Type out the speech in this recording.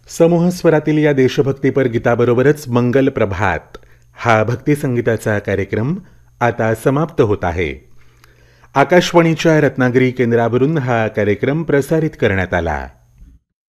समूह स्वरातील या देशभक्तीपर गीताबरोबरच मंगल प्रभात हा भक्तिसंगीताचा कार्यक्रम आता समाप्त होत आहे. आकाशवाणीच्या रत्नागिरी केंद्रावरून हा कार्यक्रम प्रसारित करण्यात आला.